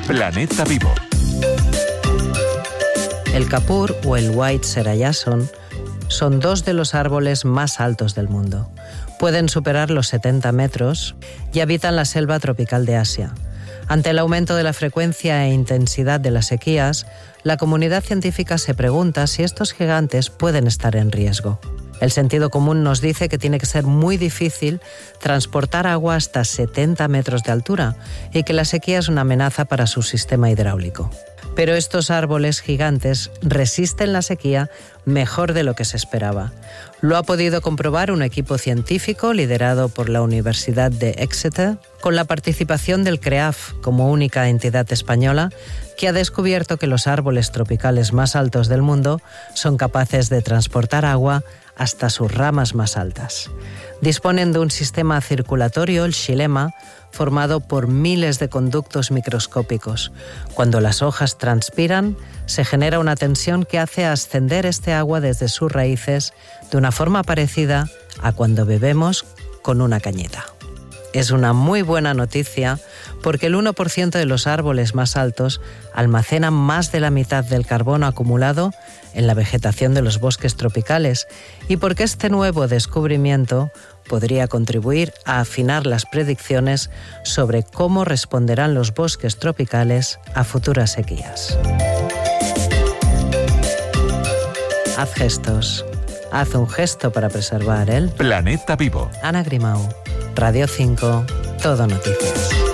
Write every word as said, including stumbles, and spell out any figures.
Planeta Vivo. El kapur o el white cerayason son dos de los árboles más altos del mundo. Pueden superar los setenta metros y habitan la selva tropical de Asia. Ante el aumento de la frecuencia e intensidad de las sequías, la comunidad científica se pregunta si estos gigantes pueden estar en riesgo. El sentido común nos dice que tiene que ser muy difícil transportar agua hasta setenta metros de altura y que la sequía es una amenaza para su sistema hidráulico. Pero estos árboles gigantes resisten la sequía mejor de lo que se esperaba. Lo ha podido comprobar un equipo científico liderado por la Universidad de Exeter, con la participación del CREAF como única entidad española, que ha descubierto que los árboles tropicales más altos del mundo son capaces de transportar agua hasta sus ramas más altas. Disponen de un sistema circulatorio, el xilema, formado por miles de conductos microscópicos. Cuando las hojas transpiran, se genera una tensión que hace ascender este agua desde sus raíces de una forma parecida a cuando bebemos con una cañita. Es una muy buena noticia porque el uno por ciento de los árboles más altos almacenan más de la mitad del carbono acumulado en la vegetación de los bosques tropicales y porque este nuevo descubrimiento podría contribuir a afinar las predicciones sobre cómo responderán los bosques tropicales a futuras sequías. Haz gestos. Haz un gesto para preservar el Planeta Vivo. Ana Grimau, Radio cinco, Todo Noticias.